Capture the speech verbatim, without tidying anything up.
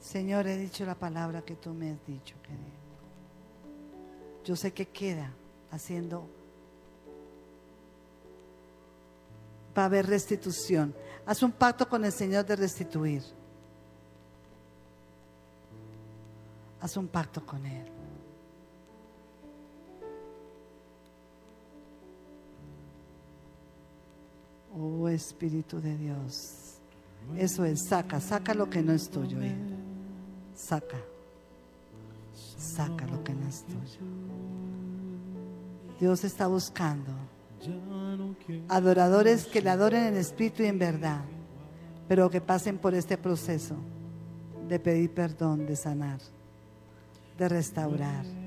Señor, he dicho la palabra que tú me has dicho que diga. Yo sé que queda haciendo, va a haber restitución. Haz un pacto con el Señor de restituir. Haz un pacto con Él. Oh Espíritu de Dios. Eso es, saca, saca lo que no es tuyo, hijo. Saca. Saca lo que no es tuyo. Dios está buscando adoradores que le adoren en espíritu y en verdad, pero que pasen por este proceso de pedir perdón, de sanar, de restaurar.